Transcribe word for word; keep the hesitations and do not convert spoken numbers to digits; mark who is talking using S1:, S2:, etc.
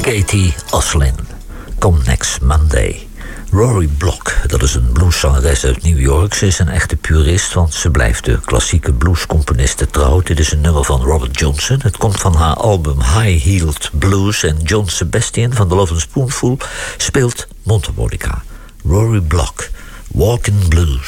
S1: Katie Oslin. Come Next Monday. Rory Block, dat is een blueszangeres uit New York. Ze is een echte purist, want ze blijft de klassieke bluescomponisten trouw. Dit is een nummer van Robert Johnson. Het komt van haar album High Heeled Blues. En John Sebastian van The Lovin' Spoonful speelt mondharmonica. Rory Block, Walkin' Blues.